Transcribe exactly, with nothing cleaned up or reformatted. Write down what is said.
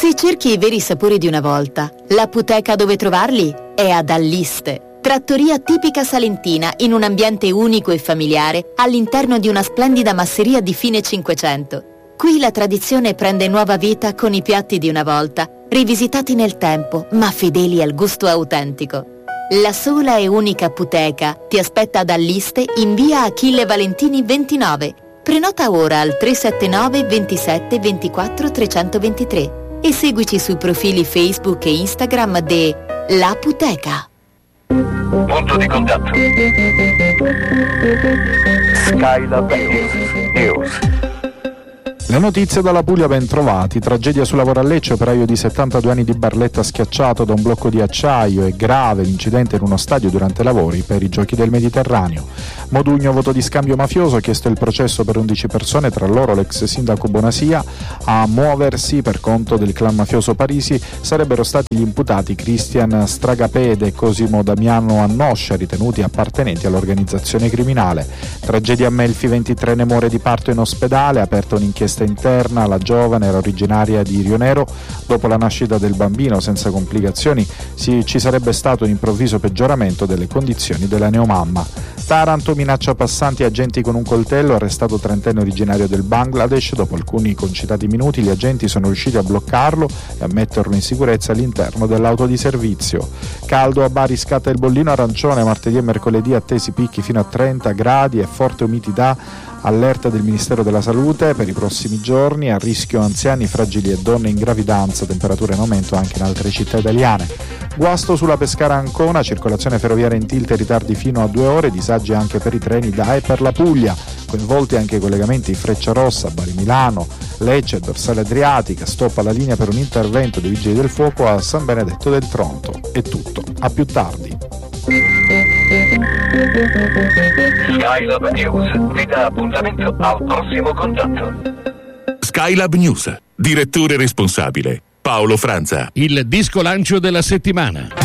Se cerchi i veri sapori di una volta, la Puteca dove trovarli è ad Alliste. Trattoria tipica salentina in un ambiente unico e familiare all'interno di una splendida masseria di fine Cinquecento. Qui la tradizione prende nuova vita con i piatti di una volta, rivisitati nel tempo, ma fedeli al gusto autentico. La sola e unica Puteca ti aspetta ad Alliste in via Achille Valentini ventinove. Prenota ora al tre sette nove ventisette ventiquattro trecentoventitré e seguici sui profili Facebook e Instagram de La Puteca. Punto di contatto. Skylab News. Le notizie dalla Puglia, ben trovati. Tragedia sul lavoro a Lecce, operaio di settantadue anni di Barletta schiacciato da un blocco di acciaio. È grave l'incidente in uno stadio durante i lavori per i Giochi del Mediterraneo. Modugno, voto di scambio mafioso, ha chiesto il processo per undici persone, tra loro l'ex sindaco Bonasia. A muoversi per conto del clan mafioso Parisi sarebbero stati gli imputati Cristian Stragapede e Cosimo Damiano Annoscia, ritenuti appartenenti all'organizzazione criminale. Tragedia a Melfi, ventitrenne muore di parto in ospedale, aperta un'inchiesta interna. La giovane era originaria di Rio Nero. Dopo la nascita del bambino senza complicazioni si, ci sarebbe stato un improvviso peggioramento delle condizioni della neomamma. Taranto, minaccia passanti e agenti con un coltello, arrestato trentenne originario del Bangladesh. Dopo alcuni concitati minuti gli agenti sono riusciti a bloccarlo e a metterlo in sicurezza all'interno dell'auto di servizio. Caldo a Bari, scatta il bollino arancione, martedì e mercoledì attesi picchi fino a trenta gradi e forte umidità. Allerta del Ministero della Salute per i prossimi giorni, a rischio anziani, fragili e donne in gravidanza, temperature in aumento anche in altre città italiane. Guasto sulla Pescara-Ancona, circolazione ferroviaria in tilt e ritardi fino a due ore, disagi anche per i treni da e per la Puglia, coinvolti anche i collegamenti Frecciarossa, Bari-Milano, Lecce, Dorsale Adriatica, stop alla linea per un intervento dei Vigili del Fuoco a San Benedetto del Tronto. È tutto, a più tardi. Skylab News vi dà appuntamento al prossimo contatto. Skylab News, direttore responsabile Paolo Franza. Il disco lancio della settimana.